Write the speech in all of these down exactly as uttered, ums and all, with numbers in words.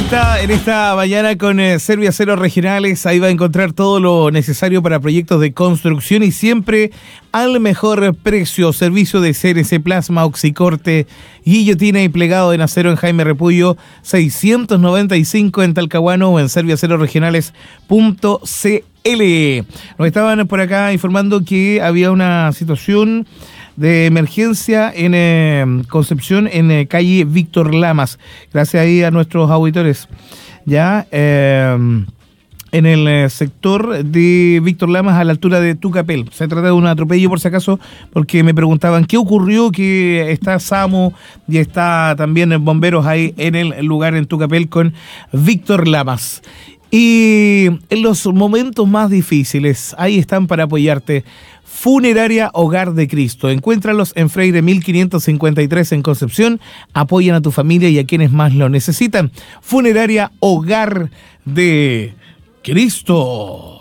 esta, en esta mañana con eh, Serviaceros Regionales, ahí va a encontrar todo lo necesario para proyectos de construcción y siempre al mejor precio. Servicio de C N C Plasma, Oxicorte, guillotina y plegado en acero en Jaime Repullo seiscientos noventa y cinco en Talcahuano o en serviaceros regionales punto c l. Nos estaban por acá informando que había una situación de emergencia en eh, Concepción, en eh, calle Víctor Lamas. Gracias ahí a nuestros auditores. Ya, eh, en el eh, sector de Víctor Lamas, a la altura de Tucapel. Se trata de un atropello, por si acaso, porque me preguntaban qué ocurrió, que está SAMU y está también bomberos ahí en el lugar en Tucapel con Víctor Lamas. Y en los momentos más difíciles, ahí están para apoyarte. Funeraria Hogar de Cristo. Encuéntralos en Freire mil quinientos cincuenta y tres en Concepción. Apoyan a tu familia y a quienes más lo necesitan. Funeraria Hogar de Cristo.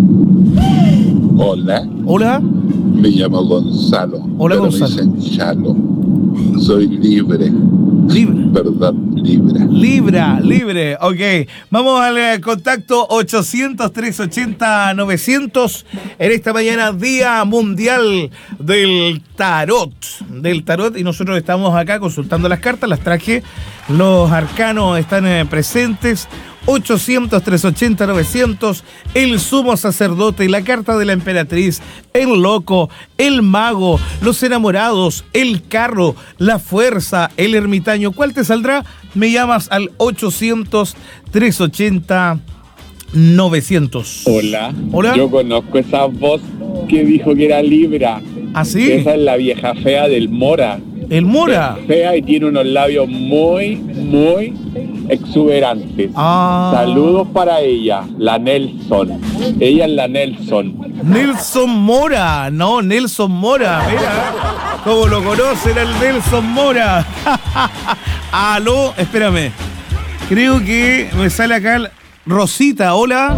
Hola. Hola. Me llamo Gonzalo. Hola, pero Gonzalo. Me dicen Chalo. Soy libre. Libre. Verdad, libre. Libra, libre, ok. Vamos al eh, contacto ochocientos, trescientos ochenta, novecientos en esta mañana, Día Mundial del Tarot. Del Tarot, y nosotros estamos acá consultando las cartas, las traje. Los arcanos están eh, presentes. ochocientos, trescientos ochenta, novecientos, el sumo sacerdote, la carta de la emperatriz, el loco, el mago, los enamorados, el carro, la fuerza, el ermitaño. ¿Cuál te saldrá? Me llamas al ochocientos, trescientos ochenta, novecientos. Hola. Hola. Yo conozco esa voz que dijo que era Libra. ¿Ah, sí? Esa es la vieja fea del Mora. El Mora. Es fea y tiene unos labios muy, muy exuberantes. Ah. Saludos para ella, la Nelson. Ella es la Nelson. Nelson Mora. No, Nelson Mora. Mira, cómo lo conocen al Nelson Mora. Aló, espérame. Creo que me sale acá el- Rosita. Hola.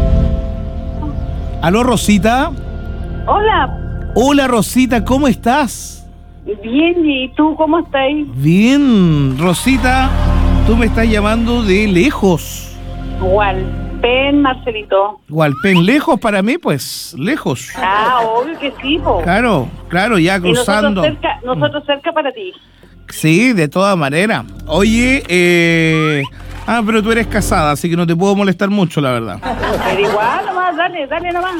Aló, Rosita. Hola, Hola, Rosita, ¿cómo estás? bien, ¿y tú cómo estás? Bien, Rosita, tú me estás llamando de lejos. Walpen, Marcelito. Gualpén, lejos para mí, pues, lejos. Ah, obvio que sí, po. Claro, claro, ya Y nosotros cruzando. cerca, nosotros cerca para ti. Sí, de todas maneras. Oye, eh... ah, pero tú eres casada, así que no te puedo molestar mucho, la verdad. Pero igual, nomás, dale, dale nomás.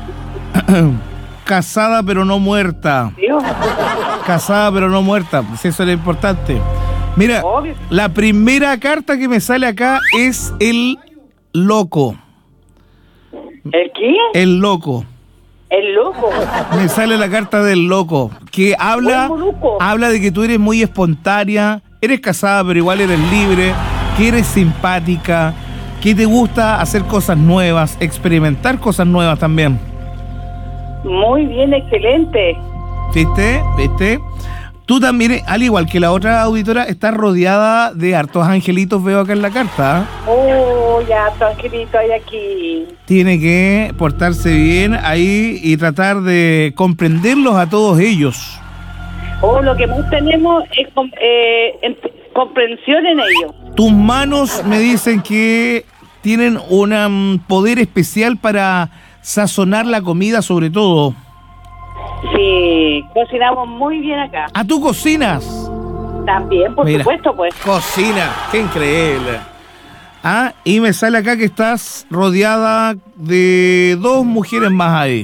Casada pero no muerta. Dios, Casada pero no muerta, pues eso es lo importante. Mira, obvio. la primera carta que me sale acá es el loco. ¿El qué? El loco. El loco. Me sale la carta del loco, que habla, Buen moluco. habla de que tú eres muy espontánea, eres casada pero igual eres libre, que eres simpática, que te gusta hacer cosas nuevas, experimentar cosas nuevas también. Muy bien, excelente. ¿Viste? ¿Viste? Tú también, al igual que la otra auditora, estás rodeada de hartos angelitos, veo acá en la carta. Oh, ya, tranquilito, hay aquí. Tiene que portarse bien ahí y tratar de comprenderlos a todos ellos. Oh, lo que más tenemos es com- eh, en- comprensión en ello. Tus manos me dicen que tienen un um, poder especial para sazonar la comida, sobre todo. Sí, cocinamos muy bien acá. ¿A tú cocinas? También, por Mira. supuesto, pues. Cocina, qué increíble. Ah, y me sale acá que estás rodeada de dos mujeres más ahí.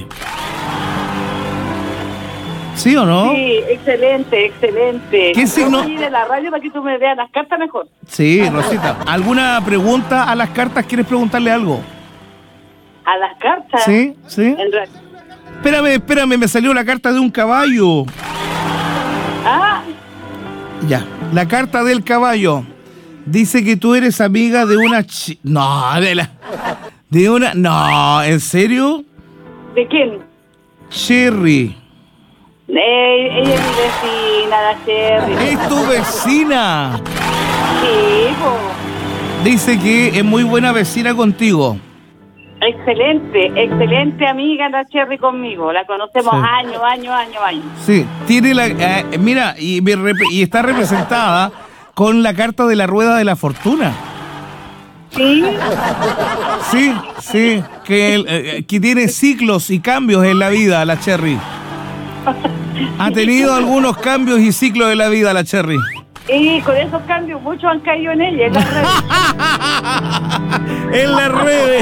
¿Sí o no? Sí, excelente, excelente. ¿Qué signo? Voy a ir a la radio para que tú me veas las cartas mejor. Sí, Rosita. ¿Alguna pregunta a las cartas? ¿Quieres preguntarle algo? A las cartas. Sí, sí. En ra- Espérame, espérame, me salió la carta de un caballo. Ah, Ya, la carta del caballo. Dice que tú eres amiga de una... Chi... No, de la... De una... No, ¿en serio? ¿de quién? Cherry. Eh, ella es mi vecina, la Cherry. Es tu vecina. Sí, po. Dice que es muy buena vecina contigo. Excelente, excelente amiga la Cherry conmigo. La conocemos Sí. años, años, años, años. Sí, tiene la... eh, mira, y, me rep- y está representada con la carta de la rueda de la fortuna. Sí, Sí, sí, que, el- eh, que tiene ciclos y cambios en la vida, la Cherry. Ha tenido algunos cambios y ciclos de la vida, la Cherry. y con esos cambios muchos han caído en ella. En las redes. En las redes.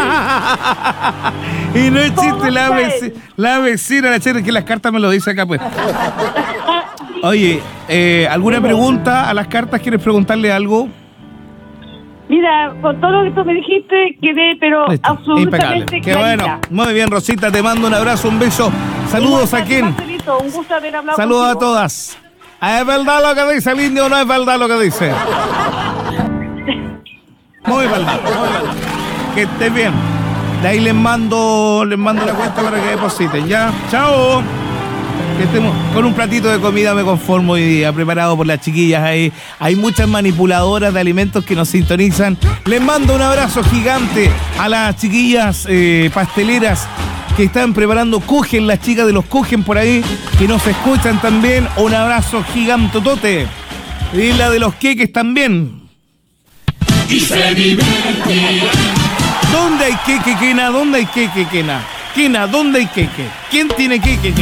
Y no es ¿Cómo chiste, la, fue? veci- la vecina, la Cherry, que las cartas me lo dice acá, pues. Oye, eh, ¿alguna pregunta a las cartas? ¿Quieres preguntarle algo? Mira, con todo lo que tú me dijiste, quedé, pero Listo, absolutamente impecable. Qué bueno. clarita. Muy bien, Rosita, te mando un abrazo, un beso. Saludos a quién. Marcelito, un gusto haber hablado Saludos a contigo. todas. ¿Es verdad lo que dice el indio o no es verdad lo que dice? Muy verdad, muy verdad. Que estés bien. De ahí les mando, les mando la cuenta para que depositen. Ya, chao. Que estemos con un platito de comida me conformo hoy día, preparado por las chiquillas ahí. Hay muchas manipuladoras de alimentos que nos sintonizan. Les mando un abrazo gigante a las chiquillas eh, pasteleras que están preparando Kuchen, las chicas de los Kuchen por ahí, que nos escuchan también. Un abrazo gigantotote. Y la de los queques también. ¿Dónde hay queque, Kena? ¿Dónde hay queque, Kena? Kena, ¿dónde hay queque? ¿Quién tiene queque?